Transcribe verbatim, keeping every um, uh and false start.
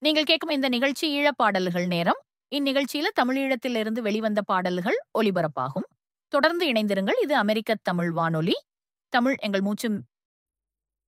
நீங்கள் கேட்கும் இந்த நிகழ்ச்சி ஈழப்பாடல்கள் நேரம். இந்நிகழ்ச்சியில தமிழீழத்திலிருந்து வெளிவந்த பாடல்கள் ஒலிபரப்பாகும். தொடர்ந்து இணைந்திருங்கள். இது அமெரிக்க தமிழ் வானொலி. தமிழ் எங்கள் மூச்சு